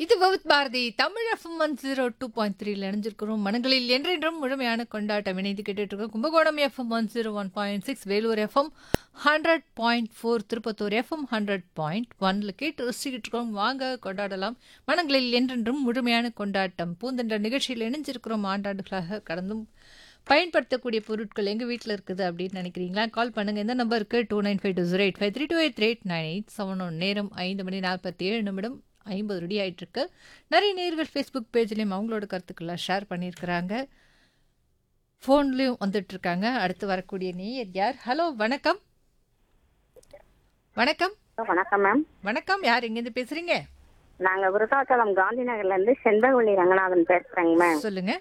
இது பவுத் பாரதி தமிழ் எஃப்எம் 102.3ல இணைஞ்சிருக்கிறோம். மனங்களில் என்றென்றும் முழுமையான கொண்டாட்டம் இணைந்து கேட்டுட்டு இருக்கோம். Kumbakonam FM 101.6, Vellore FM 100.4, Tirupattur FM 100.1ல கேட்டு ரசிக்கிட்டு இருக்கோம். வாங்க கொண்டாடலாம். மனங்களில் என்றென்றும் முழுமையான கொண்டாட்டம் பூந்தென்ற நிகழ்ச்சியில் இணைஞ்சிருக்கிறோம். ஆண்டாண்டுகளாக கடந்தும் பயன்படுத்தக்கூடிய பொருட்கள் எங்கள் வீட்டில் இருக்குது அப்படின்னு நினைக்கிறீங்களா? கால் பண்ணுங்கள். இந்த நம்பருக்கு 29520853289871. நேரம் 5:47 50 ரெடி ஆகிட்டு இருக்கு. நிறைய நேர்கள் ஃபேஸ்புக் பேஜ்லேயும் அவங்களோட கருத்துக்களை ஷேர் பண்ணியிருக்கிறாங்க. ஃபோன்லேயும் வந்துட்டு இருக்காங்க. அடுத்து வரக்கூடிய நேயர் யார்? ஹலோ, வணக்கம். வணக்கம். வணக்கம் மேம். வணக்கம். யார் எங்கேருந்து பேசுறீங்க? நாங்க விருதாச்சலம் காந்தி நகர்ல இருந்து செண்பகவல்லி ரங்கநாதன் பேசுறேங்க மேம். சொல்லுங்க.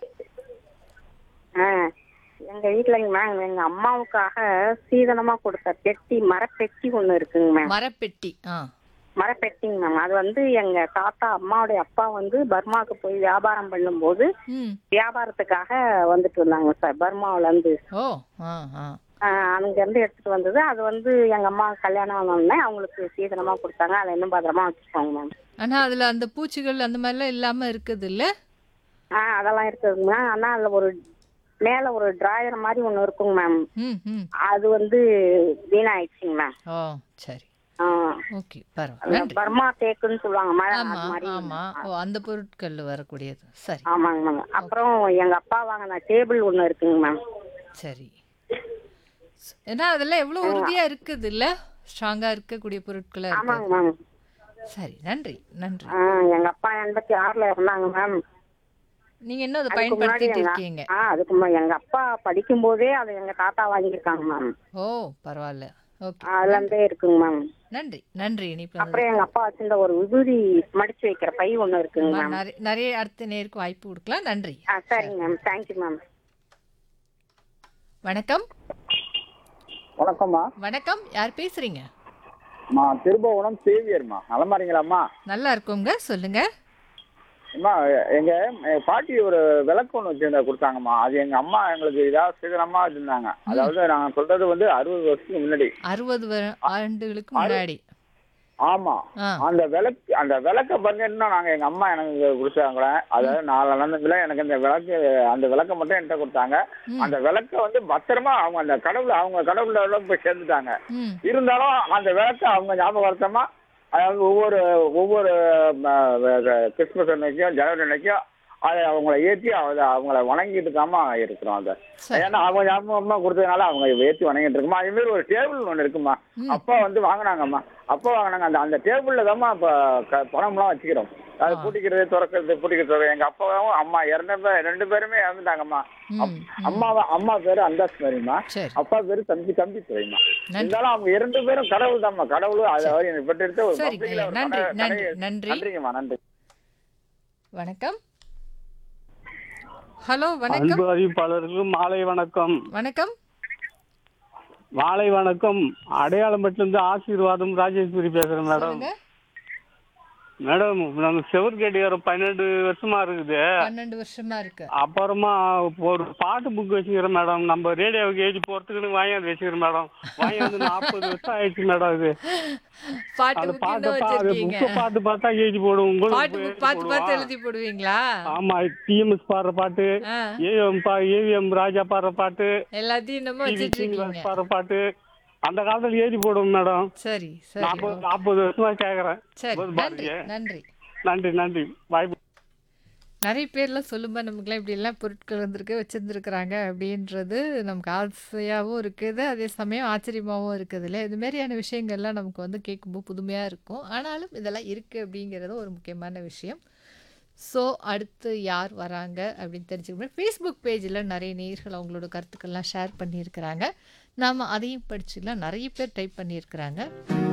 எங்க வீட்டுலங்க மேம், எங்க அம்மாவுக்காக சீதனமா கொடுத்த பெட்டி, மரப்பெட்டி ஒண்ணு இருக்குங்க மேம். மரப்பெட்டி. மரப்பெட்டிங்க மேம். அது வந்து எங்க தாத்தா அம்மாவுடைய அப்பா வந்து பர்மாவுக்கு போய் வியாபாரம் பண்ணும்போது வியாபாரத்துக்காக வந்துட்டு இருந்தாங்க சார், பர்மாவில இருந்து. ஓ. அங்க இருந்து எடுத்துட்டு வந்தது. அது வந்து எங்க அம்மா கல்யாணம் ஆனோடனே அவங்களுக்கு சீதனமா கொடுத்தாங்க. அதை இன்னும் பத்திரமா வச்சுக்கோங்க மேம். ஆனா அதுல அந்த பூச்சிகள் அந்த மாதிரிலாம் இல்லாம இருக்குது இல்ல? அதெல்லாம் இருக்குதுங்க மேம். ஆனா அதுல ஒரு மேல ஒரு டிராயர் மாதிரி ஒண்ணு இருக்குங்க மேம். அது வந்து வீணாயிடுச்சுங்க மேம். ஓ, சரி. ஓகே, பரவாயில்ல. பர்மா தேக்குன்னு சொல்லுவாங்க மழை மாதிரி. ஆமா. ஓ, அந்த பொருட்கள் வரக்கூடியது. சரி. ஆமாங்க மேம். அப்புறம் எங்க அப்பா வாங்கின டேபிள் ஒண்ணு இருக்குங்க மேம். சரி. ஏன்னா அதெல்லாம் எவ்வளவு உறுதியா இருக்குது இல்ல? ஸ்ட்ராங்கா இருக்கக்கூடிய பொருட்களா இருக்கு. ஆமாங்க மேம். சரி, நன்றி நன்றி. எங்க அப்பா 86ல இருந்தாங்க மேம். நீங்க என்ன அதை பயன்படுத்திட்டு இருக்கீங்க? அதுக்கு எங்க அப்பா படிக்கும் போதே அதை எங்க தாத்தா வாங்கியிருக்காங்க மேம். ஓ, பரவாயில்ல. ஓகே, அதுல இருந்தே இருக்குங்க மேம். நன்றி நன்றி. அப்புறம் எங்க அப்பா வச்சிருந்த ஒரு விபூதி மடிச்சு வைக்கிற பை ஒண்ணு இருக்குங்க மேம். நிறைய அடுத்த நேருக்கு வாய்ப்பு கொடுக்கலாம். நன்றி. சரிங்க மேம். Thank you ma'am. வணக்கம். வணக்கம்மா. வணக்கம். யார் பேசுறீங்க? திருபுவனம் சேவியர்மா. நலமா இருக்கீங்களாம்மா? நல்லா இருக்கோங்க. சொல்லுங்க. அம்மா, எங்க பாட்டி ஒரு விளக்கு ஒன்று வச்சிருந்தா கொடுத்தாங்கம்மா. அது எங்க அம்மா எங்களுக்கு இதாக சீக்கிரமா வச்சிருந்தாங்க. அதாவது நாங்க சொல்றது வந்து 60 வருஷத்துக்கு முன்னாடி. 60 ஆண்டுகளுக்கு முன்னாடி. ஆமா. அந்த விளக்க பார்த்தீங்கன்னா நாங்க எங்க அம்மா எனக்கு கொடுத்தாங்களே. அதாவது 4 ஆண்டுல எனக்கு அந்த விளக்க மட்டும் என்கிட்ட கொடுத்தாங்க. அந்த விளக்க வந்து பத்திரமா அவங்க அவங்க கடவுள போய் சேர்ந்துட்டாங்க. இருந்தாலும் அந்த விளக்க அவங்க ஞாபகார்த்தமா, அதாவது ஒவ்வொரு கிறிஸ்துமஸ் அன்னைக்கும் ஜனவரி அன்னைக்கும் அதை அவங்கள ஏற்றி அவங்கள வணங்கிட்டு தாமா இருக்கிறோம். அதை ஏன்னா அவங்க ஞாபகமா கொடுத்ததுனால அவங்க ஏற்றி வணங்கிட்டு இருக்கோமா. அதே மாதிரி ஒரு டேபிள் ஒன்று இருக்குமா. அப்பா வந்து வாங்கினாங்கம்மா. அப்பா வாங்கினாங்க. அந்த டேபிள்ல தாம்மா இப்போ பணம்லாம் வச்சுக்கிறோம். அது பூட்டிக்கிறது. எங்க அப்பாவும் அம்மா ரெண்டு பேருமே இறந்துட்டாங்கம்மா. அம்மா பேரு அந்தாஸ் மாதிரிமா, அப்பா பேரு தம்பி துறைமா. இருந்தாலும் அவங்க 2 பேரும் கடவுள் தாம்மா. கடவுளும் அதை எனக்கு பெற்று எடுத்து ஒரு நன்றிங்கம்மா. நன்றி. வணக்கம். ஹலோ, வணக்கம். அன்பு அறிவிப்பாளர்களுக்கு மாலை வணக்கம். வணக்கம். மாலை வணக்கம். அடையாளம்பட்டிலிருந்து ஆசீர்வாதம் ராஜேஸ்வரி பேசுறேன் மேடம். மேடம், நம்ம செவர் கேட்டு 12 வருஷமா இருக்குது. 12 வருஷமா இருக்கு. அப்புறமா ஒரு பாட்டு புக் வச்சுக்கிறேன் மேடம். நம்ம ரேடியோவுக்கு ஏறி போறதுக்குன்னு வாங்கி வச்சுக்கிறேன் மேடம். வாங்கி வந்து 40 வருஷம் ஆயிடுச்சு மேடம். இது பாட்டு பார்த்தா எழுதி போடுவோம். உங்களுக்கு எழுதி போடுவீங்களா? ஆமா. டிஎம்எஸ் பாடுற பாட்டு, ஏவிஎம் ராஜா பாடுற பாட்டு, எல்லாத்தையும் பாடுற பாட்டு அந்த காலத்துல எழுதி போடுவோம் மேடம். சரி. 40 வருஷமா கேக்குறேன். நன்றி நன்றி நன்றி. வாய்ப்பு. நிறைய பேர்லாம் சொல்லும்போது நமக்குலாம் இப்படி எல்லாம் பொருட்கள் வச்சிருந்துருக்குறாங்க அப்படின்றது நமக்கு ஆசையாகவும் இருக்குது, அதே சமயம் ஆச்சரியமாகவும் இருக்குது இல்லை? இது மாதிரியான விஷயங்கள்லாம் நமக்கு கேட்கும்போது புதுமையாக இருக்கும். ஆனாலும் இதெல்லாம் இருக்குது அப்படிங்கிறது ஒரு முக்கியமான விஷயம். ஸோ அடுத்து யார் வராங்க அப்படின்னு தெரிஞ்சுக்கணும். ஃபேஸ்புக் பேஜில் நிறைய நேயர்கள் அவங்களோட கருத்துக்கள்லாம் ஷேர் பண்ணியிருக்கிறாங்க. நாம் அதையும் படிச்சுக்கலாம். நிறைய பேர் டைப் பண்ணியிருக்கிறாங்க.